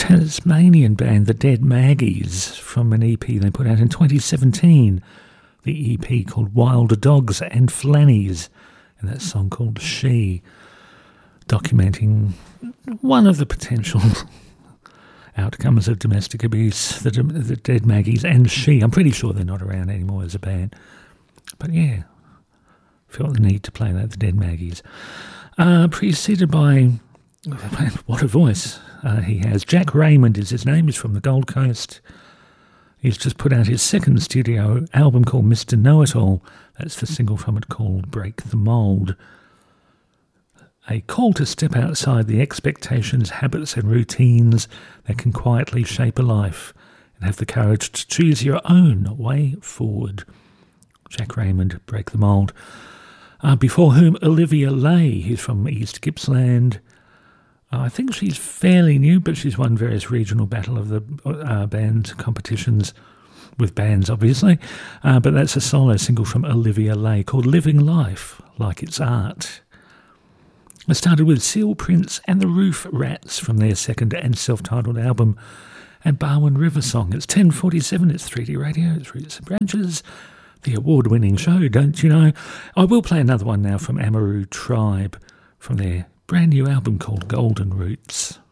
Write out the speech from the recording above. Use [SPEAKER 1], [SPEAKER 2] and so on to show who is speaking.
[SPEAKER 1] Tasmanian band, the Dead Maggies, from an EP they put out in 2017. The EP called Wilder Dogs and Flannies, and that song called She, documenting one of the potential outcomes of domestic abuse, the Dead Maggies and She. I'm pretty sure they're not around anymore as a band. But yeah, felt the need to play that, the Dead Maggies. Preceded by, what a voice he has. Jack Raymond is his name. He's from the Gold Coast. He's just put out his second studio album called Mr. Know-It-All. That's the single from it called Break the Mould. A call to step outside the expectations, habits and routines that can quietly shape a life and have the courage to choose your own way forward. Jack Raymond, Break the Mould. Before whom, Olivia Lay, who's from East Gippsland. I think she's fairly new, but she's won various regional Battle of the Band competitions with bands, obviously. But that's a solo single from Olivia Lay called Living Life Like It's Art. I started with Seal Prince and the Roof Rats from their second and self-titled album, and Barwon River Song. It's 10:47, it's 3D Radio, it's Roots and Branches, the award-winning show, don't you know? I will play another one now from Amaru Tribe, from their brand new album called Golden Roots.